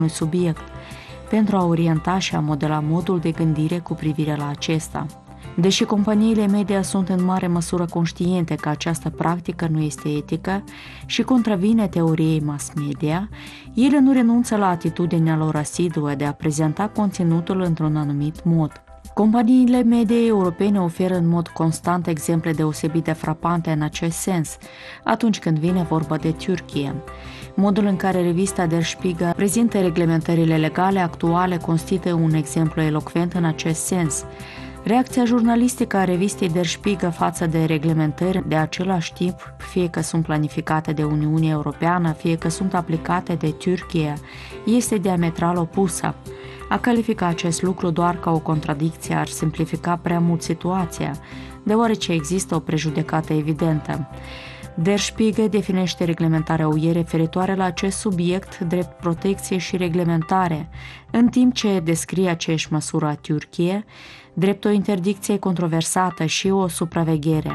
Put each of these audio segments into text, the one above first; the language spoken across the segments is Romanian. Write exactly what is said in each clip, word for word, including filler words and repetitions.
unui subiect, pentru a orienta și a modela modul de gândire cu privire la acesta. Deși companiile media sunt în mare măsură conștiente că această practică nu este etică și contravine teoriei mass media, ele nu renunță la atitudinea lor asiduă de a prezenta conținutul într-un anumit mod. Companiile media europene oferă în mod constant exemple deosebit de frapante în acest sens, atunci când vine vorba de Turcia. Modul în care revista Der Spiegel prezintă reglementările legale actuale constituie un exemplu elocvent în acest sens. Reacția jurnalistică a revistei Der Spiegel față de reglementări de același tip, fie că sunt planificate de Uniunea Europeană, fie că sunt aplicate de Turcia, este diametral opusă. A califica acest lucru doar ca o contradicție ar simplifica prea mult situația, deoarece există o prejudecată evidentă. Der Spiegel definește reglementarea U E referitoare la acest subiect drept protecție și reglementare, în timp ce descrie aceeași măsură a Turciei drept o interdicție controversată și o supraveghere.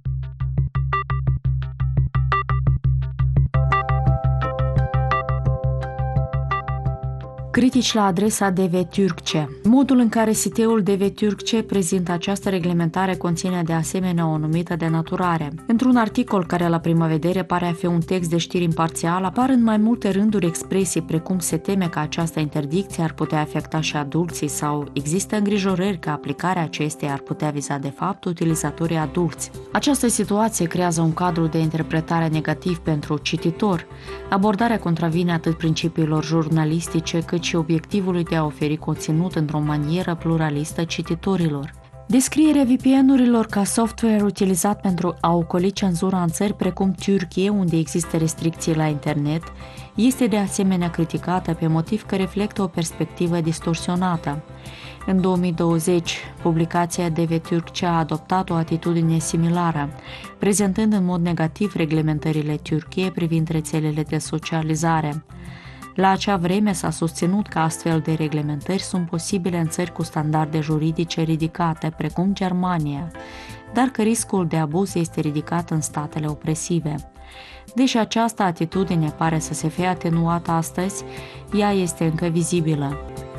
Critici la adresa D V Türkçe. Modul în care siteul D V Türkçe prezintă această reglementare conține de asemenea o anumită denaturare. Într-un articol care la prima vedere pare a fi un text de știri imparțial, apar în mai multe rânduri expresii precum se teme că această interdicție ar putea afecta și adulții sau există îngrijorări că aplicarea acesteia ar putea viza de fapt utilizatorii adulți. Această situație creează un cadru de interpretare negativ pentru cititor. Abordarea contravine atât principiilor jurnalistice cât și obiectivului de a oferi conținut într-o manieră pluralistă cititorilor. Descrierea V P N-urilor ca software utilizat pentru a ocoli cenzura în țări precum Turcia, unde există restricții la internet, este de asemenea criticată pe motiv că reflectă o perspectivă distorsionată. În două mii douăzeci, publicația D V Türkçe a adoptat o atitudine similară, prezentând în mod negativ reglementările Turciei privind rețelele de socializare. La acea vreme s-a susținut că astfel de reglementări sunt posibile în țări cu standarde juridice ridicate, precum Germania, dar că riscul de abuz este ridicat în statele opresive. Deși această atitudine pare să se fie atenuată astăzi, ea este încă vizibilă.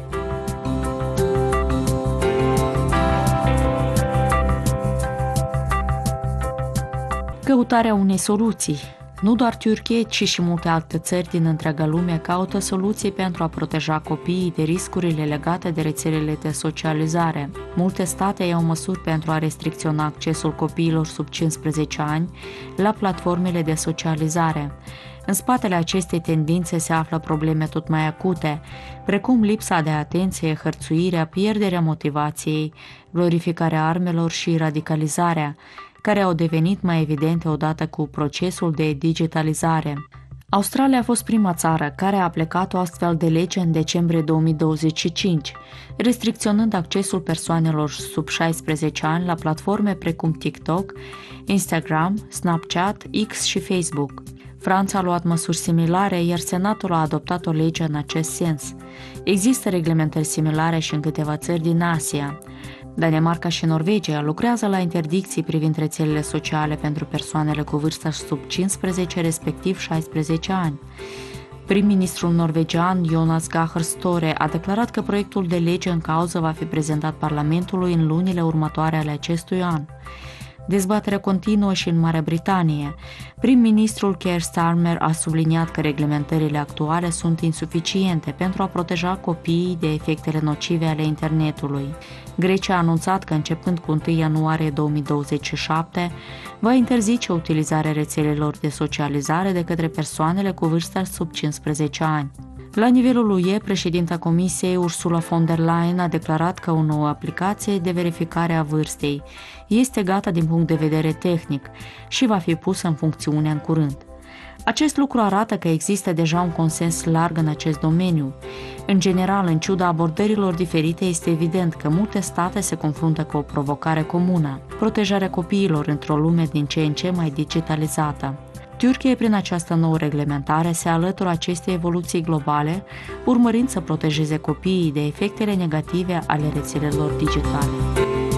Căutarea unei soluții. Nu doar Turcia, ci și multe alte țări din întreaga lume caută soluții pentru a proteja copiii de riscurile legate de rețelele de socializare. Multe state iau măsuri pentru a restricționa accesul copiilor sub cincisprezece ani la platformele de socializare. În spatele acestei tendințe se află probleme tot mai acute, precum lipsa de atenție, hărțuirea, pierderea motivației, glorificarea armelor și radicalizarea, care au devenit mai evidente odată cu procesul de digitalizare. Australia a fost prima țară care a aplicat o astfel de lege în decembrie două mii douăzeci și cinci, restricționând accesul persoanelor sub șaisprezece ani la platforme precum TikTok, Instagram, Snapchat, X și Facebook. Franța a luat măsuri similare, iar Senatul a adoptat o lege în acest sens. Există reglementări similare și în câteva țări din Asia. Danemarca și Norvegia lucrează la interdicții privind rețelele sociale pentru persoanele cu vârstă sub cincisprezece, respectiv șaisprezece ani. Prim-ministrul norvegian Jonas Gahr Støre a declarat că proiectul de lege în cauză va fi prezentat Parlamentului în lunile următoare ale acestui an. Dezbaterea continuă și în Marea Britanie. Prim-ministrul Keir Starmer a subliniat că reglementările actuale sunt insuficiente pentru a proteja copiii de efectele nocive ale internetului. Grecia a anunțat că începând cu întâi ianuarie două mii douăzeci și șapte va interzice utilizarea rețelelor de socializare de către persoanele cu vârstă sub cincisprezece ani. La nivelul U E, președinta Comisiei Ursula von der Leyen a declarat că o nouă aplicație de verificare a vârstei este gata din punct de vedere tehnic și va fi pusă în funcțiune în curând. Acest lucru arată că există deja un consens larg în acest domeniu. În general, în ciuda abordărilor diferite, este evident că multe state se confruntă cu o provocare comună: protejarea copiilor într-o lume din ce în ce mai digitalizată. Turcia, prin această nouă reglementare, se alătură acestei evoluții globale, urmărind să protejeze copiii de efectele negative ale rețelelor digitale.